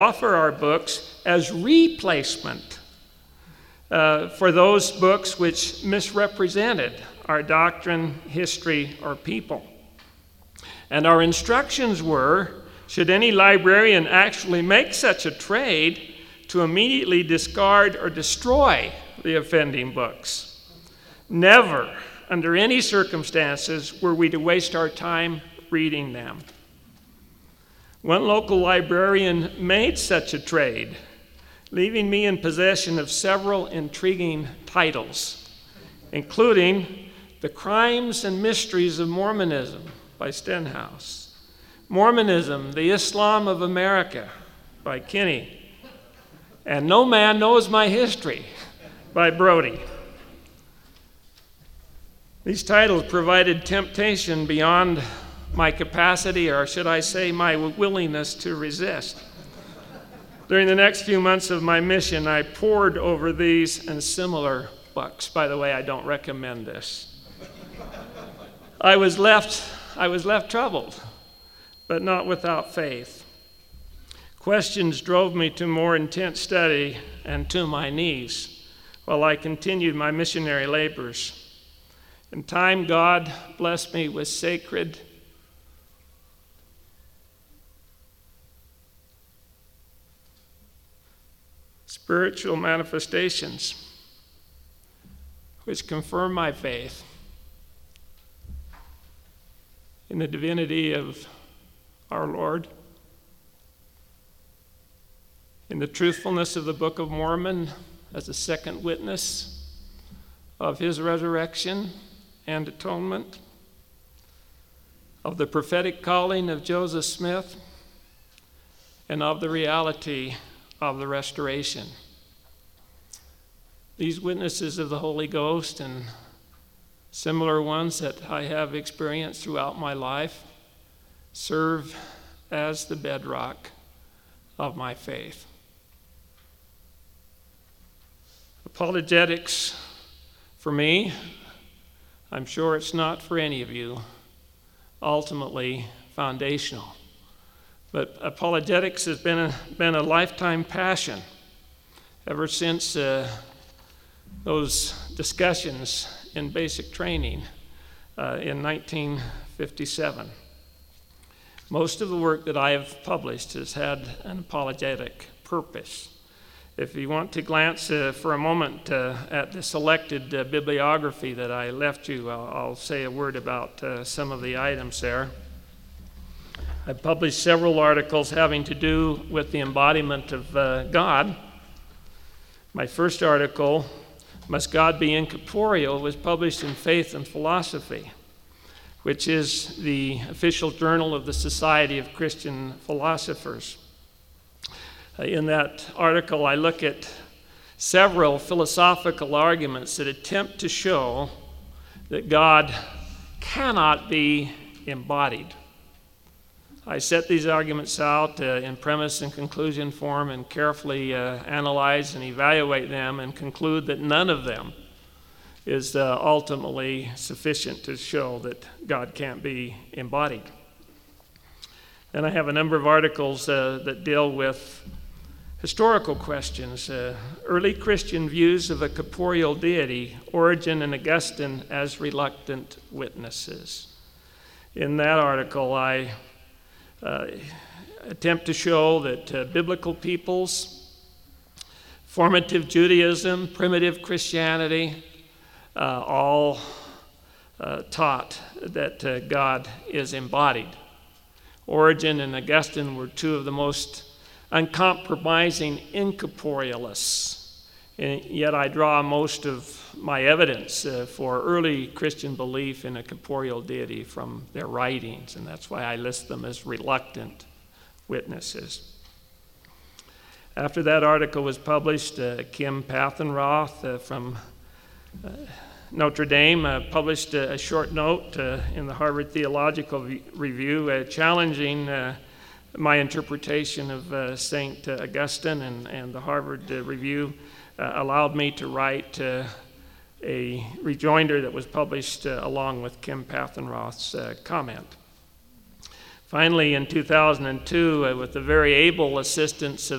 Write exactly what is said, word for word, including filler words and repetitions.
offer our books as replacement uh, for those books which misrepresented our doctrine, history, or people. And our instructions were, should any librarian actually make such a trade, to immediately discard or destroy the offending books. Never, under any circumstances, were we to waste our time reading them. One local librarian made such a trade, leaving me in possession of several intriguing titles, including The Crimes and Mysteries of Mormonism by Stenhouse, Mormonism, the Islam of America by Kinney, and No Man Knows My History by Brody. These titles provided temptation beyond my capacity, or should I say my willingness to resist. During the next few months of my mission, I pored over these and similar books. By the way, I don't recommend this. I was left, I was left troubled, but not without faith. Questions drove me to more intense study and to my knees while I continued my missionary labors. In time, God blessed me with sacred spiritual manifestations which confirm my faith in the divinity of our Lord, in the truthfulness of the Book of Mormon as a second witness of his resurrection and atonement, of the prophetic calling of Joseph Smith, and of the reality of the restoration. These witnesses of the Holy Ghost and similar ones that I have experienced throughout my life serve as the bedrock of my faith. Apologetics, for me, I'm sure it's not for any of you, ultimately foundational. But apologetics has been a, been a lifetime passion ever since uh, those discussions in basic training uh, in nineteen fifty-seven. Most of the work that I have published has had an apologetic purpose. If you want to glance uh, for a moment uh, at the selected uh, bibliography that I left you, I'll, I'll say a word about uh, some of the items there. I published several articles having to do with the embodiment of uh, God. My first article, Must God Be Incorporeal, was published in Faith and Philosophy, which is the official journal of the Society of Christian Philosophers. Uh, in that article, I look at several philosophical arguments that attempt to show that God cannot be embodied. I set these arguments out uh, in premise and conclusion form and carefully uh, analyze and evaluate them and conclude that none of them is uh, ultimately sufficient to show that God can't be embodied. And I have a number of articles uh, that deal with historical questions, uh, early Christian views of a corporeal deity, Origen and Augustine as reluctant witnesses. In that article, I Uh, attempt to show that uh, biblical peoples, formative Judaism, primitive Christianity, uh, all uh, taught that uh, God is embodied. Origen and Augustine were two of the most uncompromising incorporealists, and yet I draw most of my evidence uh, for early Christian belief in a corporeal deity from their writings, and that's why I list them as reluctant witnesses. After that article was published, uh, Kim Pathenroth uh, from uh, Notre Dame uh, published a, a short note uh, in the Harvard Theological Re- Review uh, challenging uh, my interpretation of uh, Saint Augustine, and, and the Harvard uh, Review uh, allowed me to write uh, a rejoinder that was published uh, along with Kim Pathenroth's uh, comment. Finally, in two thousand two, uh, with the very able assistance of